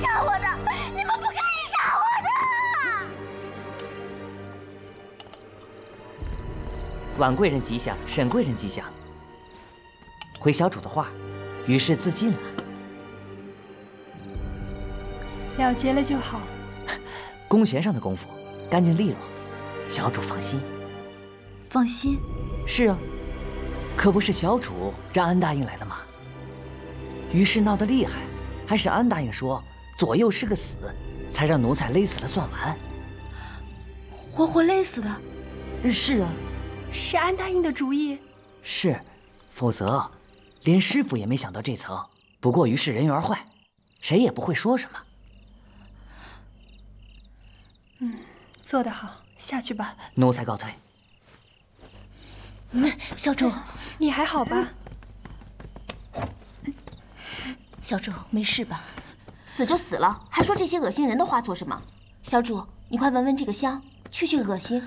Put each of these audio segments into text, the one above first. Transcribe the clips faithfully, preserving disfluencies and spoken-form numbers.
杀我的！你们不可以杀我的！ 婉贵人吉祥，沈贵人吉祥。回小主的话，于是自尽了。 了结了就好。 弓弦上的功夫，干净利落，小主放心。 放心？ 是啊，可不是小主让安答应来的吗？于是闹得厉害，还是安答应说左右是个死，才让奴才勒死了算完。 活活勒死的？ 是啊。 是安答应的主意？ 是，否则连师傅也没想到这层。不过于是人缘坏，谁也不会说什么。 嗯，做得好，下去吧。 奴才告退。 嗯，小主， 你还好吧？ 小主，没事吧？死就死了，还说这些恶心人的话做什么？小主，你快闻闻这个香，去去恶心。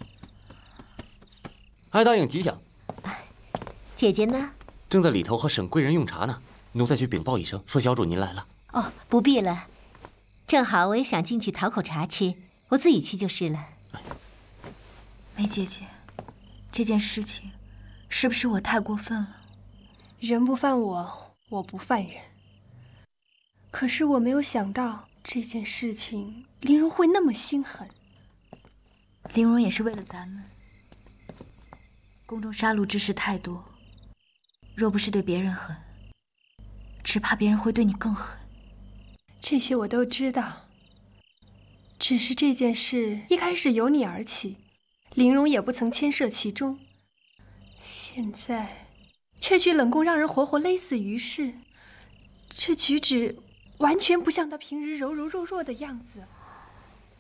安答应吉祥。 姐姐呢？ 正在里头和沈贵人用茶呢。奴才去禀报一声，说小主您来了。 哦，不必了，正好我也想进去讨口茶吃，我自己去就是了。 梅姐姐，这件事情是不是我太过分了？ 人不犯我，我不犯人。可是我没有想到这件事情玲珑会那么心狠。 玲珑也是为了咱们。宫中杀戮之事太多，若不是对别人狠，只怕别人会对你更狠。 这些我都知道，只是这件事一开始由你而起，玲珑也不曾牵涉其中，现在却去冷宫让人活活勒死于氏，这举止完全不像她平日柔柔弱弱的样子。